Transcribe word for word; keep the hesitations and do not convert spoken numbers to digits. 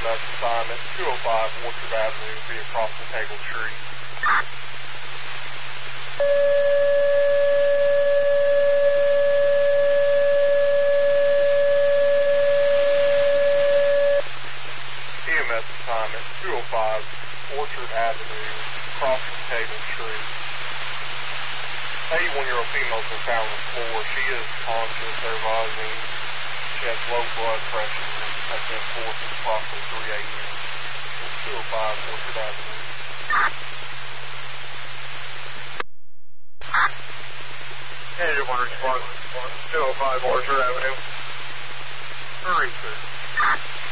M S assignment, two oh five Orchard Avenue, be across the table tree. E M S assignment, two oh five Orchard Avenue, across the table tree. eighty-one-year-old female's been found on the floor. She is conscious, they're rising. She has low blood pressure and has been forced at approximately three A M It's two oh five Orchard Avenue. Anyone respond? two oh five Orchard Avenue. Hurry, sir.